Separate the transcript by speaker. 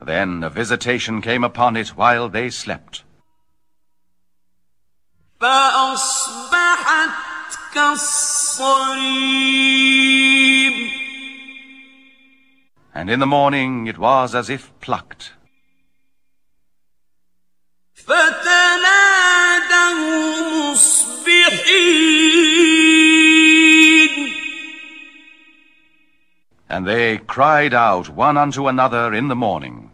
Speaker 1: Then a visitation came upon it while they slept.
Speaker 2: فأصبحت كالصريم.
Speaker 1: And in the morning it was as if plucked.
Speaker 2: فتنادوا مصبحين.
Speaker 1: And they cried out one unto another in the morning.